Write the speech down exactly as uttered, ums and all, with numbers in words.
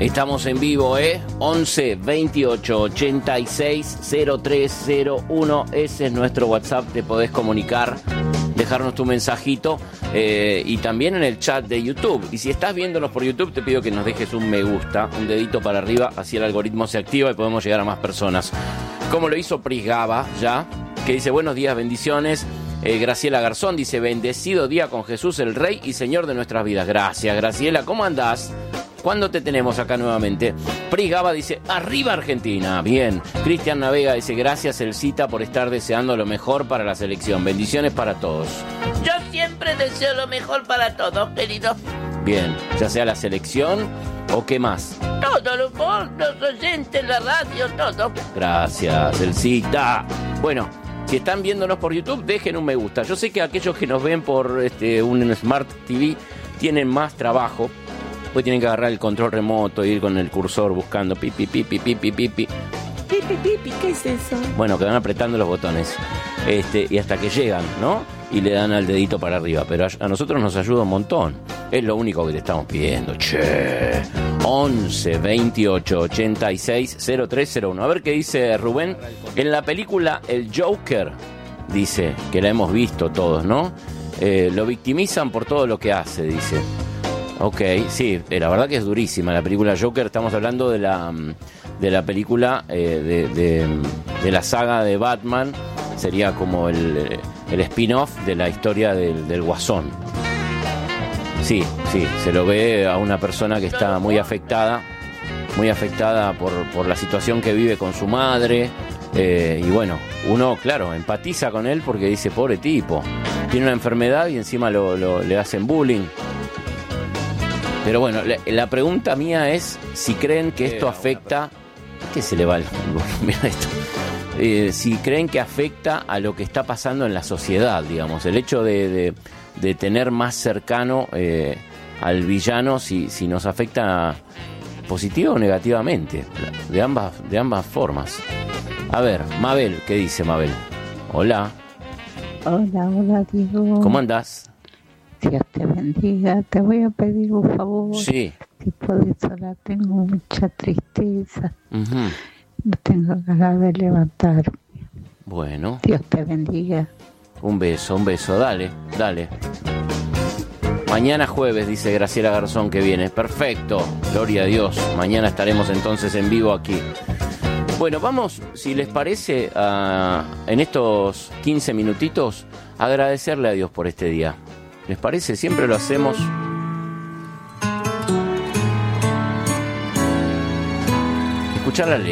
Estamos en vivo, ¿eh? once veintiocho ochenta y seis cero tres cero uno. Ese es nuestro WhatsApp. Te podés comunicar, dejarnos tu mensajito eh, y también en el chat de YouTube. Y si estás viéndonos por YouTube, te pido que nos dejes un me gusta, un dedito para arriba, así el algoritmo se activa y podemos llegar a más personas. Como lo hizo Prisgaba ya, que dice buenos días, bendiciones. Eh, Graciela Garzón dice bendecido día con Jesús, el Rey y Señor de nuestras vidas. Gracias, Graciela. ¿Cómo andás? ¿Cuándo te tenemos acá nuevamente? Prisgaba dice, arriba Argentina. Bien. Cristian Navega dice, gracias Elcita por estar deseando lo mejor para la selección. Bendiciones para todos. Yo siempre deseo lo mejor para todos, querido. Bien, ya sea la selección o qué más. Todo, los, los oyentes, la radio, todo. Gracias, Elcita. Bueno, si están viéndonos por YouTube, dejen un me gusta. Yo sé que aquellos que nos ven por este, un Smart T V tienen más trabajo. Pues tienen que agarrar el control remoto, ir con el cursor buscando pipi, pipi, pipi, pipi. Pipi, pipi, ¿qué es eso? Bueno, que van apretando los botones. Este, y hasta que llegan, ¿no? Y le dan al dedito para arriba. Pero a, a nosotros nos ayuda un montón. Es lo único que te estamos pidiendo. Che. once veintiocho ochenta y seis cero tres cero uno. A ver qué dice Rubén. En la película El Joker, dice, que la hemos visto todos, ¿no? Eh, lo victimizan por todo lo que hace, dice. Ok, sí, la verdad que es durísima la película Joker. Estamos hablando de la de la película eh, de, de, de la saga de Batman. Sería como el, el spin-off de la historia del, del Guasón. Sí, sí, se lo ve a una persona que está muy afectada, muy afectada por, por la situación que vive con su madre. Eh, y bueno, uno, claro, empatiza con él porque dice, pobre tipo, tiene una enfermedad y encima lo, lo, le hacen bullying. Pero bueno, la, la pregunta mía es si creen que esto afecta... ¿Qué se le va el Mira esto. Eh, si creen que afecta a lo que está pasando en la sociedad, digamos. El hecho de, de, de tener más cercano eh, al villano, si, si nos afecta positivo o negativamente. De ambas, de ambas formas. A ver, Mabel, ¿qué dice Mabel? Hola. Hola, hola, Diego. ¿Cómo andás? Dios te bendiga. Te voy a pedir un favor. Sí. Si puedes orar, tengo mucha tristeza. Uh-huh. No tengo ganas de levantarme. Bueno. Dios te bendiga. Un beso, un beso. Dale, dale. Mañana jueves, dice Graciela Garzón, que viene. Perfecto. Gloria a Dios. Mañana estaremos entonces en vivo aquí. Bueno, vamos, si les parece, a, en estos quince minutitos, agradecerle a Dios por este día. ¿Les parece? Siempre lo hacemos. Escuchar la letra.